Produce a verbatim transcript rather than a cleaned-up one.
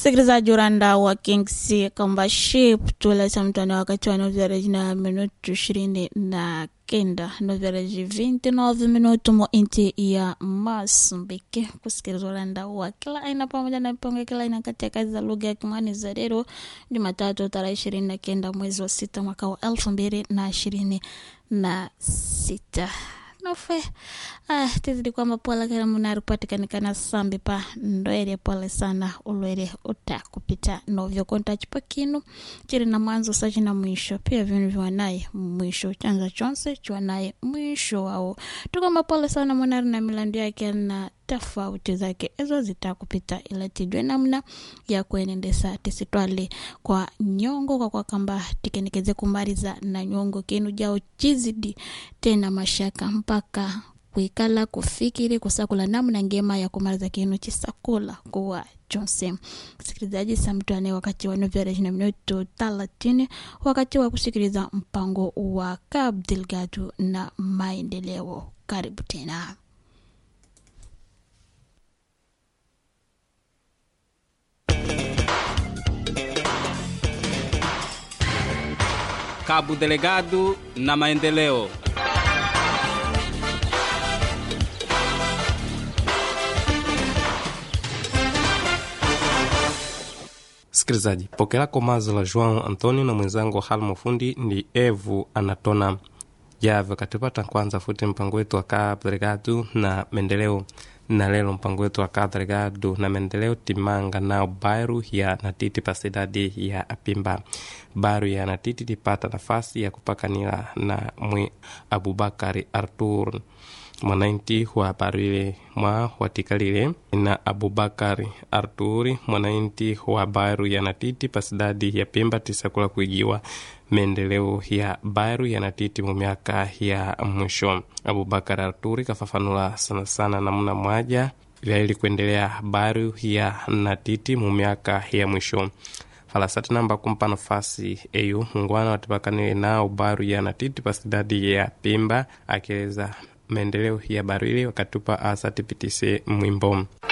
Sikilizaji uranda wa Kingsi kamba ship tuleta mtani wakati wa novereji na minutu ishirini na kenda novereji vinti nove minutu mo inti ya Masumbike. Kusikiliza uranda wa kila aina pamoja na mponge kila aina katika kazi za lugha ya Kimani za leo Jumatatu tarehe ishirini na kenda mwezi wa sita mwaka wa elfu mbili na ishirini na sita. Nofe ah tizidi kwamba pola kila muna rupatikanikana sambi pa ndoere pole sana ulwere utakupita novyo konta chipakinu chiri na mwanzo sachi na mwisho pia vinu viwanaye mwisho chanza chonse chuanaye mwisho wao tukamba pole sana mwanari na milandi yake na tofauti zake ezo zitakupita ila tidwe namna ya kuenendesa tisitwale kwa nyongo kwa kwa kamba tikenikeze kumariza na nyongo kinu jao chizidi tena mashaka mpaka kuikala kufikiri kusakula namna ngema ya kumariza kinu chisakula kuwa Jonse. Sikilizaji samtuane wakati wa novela na minuto thelathini wakati wa kusikiliza mpango wa Cabo Delgado na maendeleo. Karibu tena. Cabo Delgado na maendeleo. Sikilizaji, pokela komazo la João Antonio na mwenzangu Halmo Fundi ni Evu Anatona. Java katipata kwanza futi mpango wetu wa Cabo Delgado na maendeleo. Na lelo mpango wetu wa Cabo Delgado na maendeleo timanga nao Bairro ya Natiti pasidadi ya Apimba. Bairro ya Natiti dipata nafasi ya kupakanila na mwe Abubakari Artur. Mwanainti wa Bairro mwa watikalile na Abubakari Arturi mwanainti wa Bairro ya Natiti pasidadi ya Pimba tisakula kuigiwa maendeleo ya Bairro ya Natiti mu miaka ya mwisho. Abubakar Arturi kafafanula sana sana namna moja ya ili kuendelea Bairro ya Natiti mu miaka ya mwisho. Falasati namba kumpa nafasi eyu mungwana watipakanile nao Bairro ya Natiti pasidadi ya Pimba akieleza maendeleo ya Bairro ile wakatupa asati pitise mwimbo.